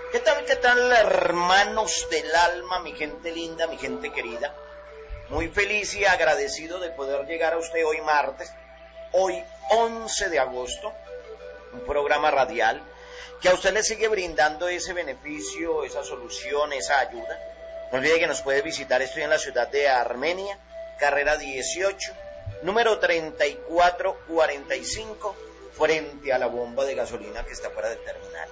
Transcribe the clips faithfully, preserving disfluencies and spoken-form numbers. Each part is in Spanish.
¿Qué tal, qué tal, hermanos del alma, mi gente linda, mi gente querida? Muy feliz y agradecido de poder llegar a usted hoy martes, hoy once de agosto, un programa radial que a usted le sigue brindando ese beneficio, esa solución, esa ayuda. No olvide que nos puede visitar, estoy en la ciudad de Armenia, carrera dieciocho, número treinta y cuatro cuarenta y cinco, frente a la bomba de gasolina que está fuera del terminal.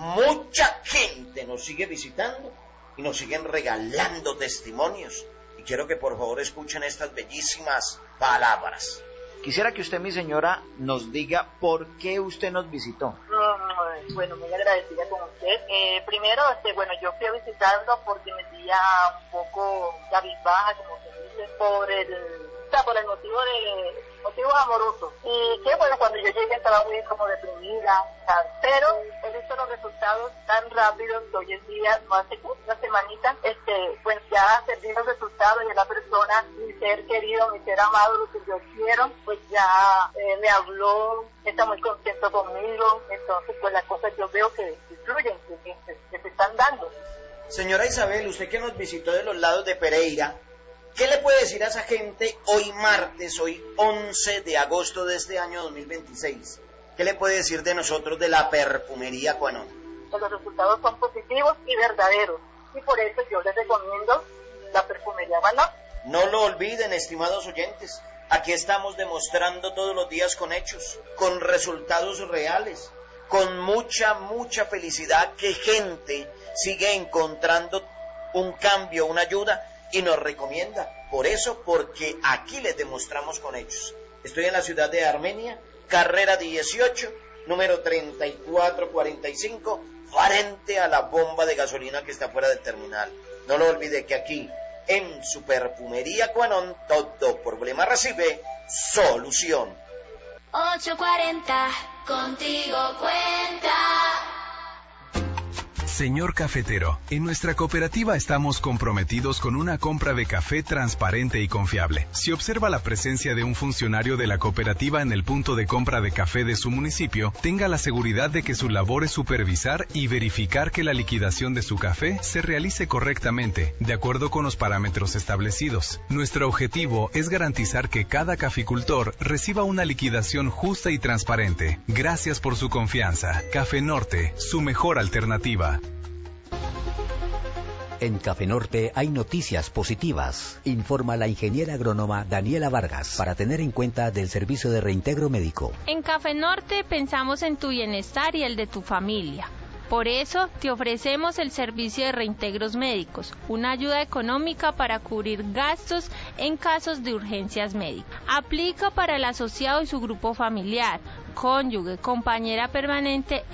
Mucha gente nos sigue visitando y nos siguen regalando testimonios. Y quiero que por favor escuchen estas bellísimas palabras. Quisiera que usted, mi señora, nos diga por qué usted nos visitó. Mm, bueno, muy agradecida con usted. Eh, primero, este, bueno, yo fui a visitarlo porque me sentía un poco cabizbaja, como se dice, por el, o sea, por el motivo de motivos amorosos. Y que bueno, cuando yo llegué estaba muy como deprimida, ¿sabes? Pero he visto los resultados tan rápidos que hoy en día, no hace una semanita, este, pues ya se vi los resultados y la persona, mi ser querido, mi ser amado, lo que yo quiero, pues ya eh, me habló, está muy contento conmigo. Entonces pues las cosas yo veo que influyen, que, que, que se están dando. Señora Isabel, usted que nos visitó de los lados de Pereira, ¿qué le puede decir a esa gente hoy martes, hoy once de agosto de este año dos mil veintiséis? ¿Qué le puede decir de nosotros de la perfumería Quanon? Los resultados son positivos y verdaderos, y por eso yo les recomiendo la perfumería Quanon. No lo olviden, estimados oyentes, aquí estamos demostrando todos los días con hechos, con resultados reales, con mucha, mucha felicidad que gente sigue encontrando un cambio, una ayuda, y nos recomienda. Por eso, porque aquí les demostramos con hechos. Estoy en la ciudad de Armenia, carrera dieciocho, número treinta y cuatro cuarenta y cinco, frente a la bomba de gasolina que está fuera del terminal. No lo olvide que aquí, en su perfumería Quanon, todo problema recibe solución. ocho cuarenta, contigo cuenta. Señor cafetero, en nuestra cooperativa estamos comprometidos con una compra de café transparente y confiable. Si observa la presencia de un funcionario de la cooperativa en el punto de compra de café de su municipio, tenga la seguridad de que su labor es supervisar y verificar que la liquidación de su café se realice correctamente, de acuerdo con los parámetros establecidos. Nuestro objetivo es garantizar que cada caficultor reciba una liquidación justa y transparente. Gracias por su confianza. Café Norte, su mejor alternativa. En Café Norte hay noticias positivas, informa la ingeniera agrónoma Daniela Vargas, para tener en cuenta del servicio de reintegro médico. En Café Norte pensamos en tu bienestar y el de tu familia. Por eso te ofrecemos el servicio de reintegros médicos, una ayuda económica para cubrir gastos en casos de urgencias médicas. Aplica para el asociado y su grupo familiar, cónyuge, compañera permanente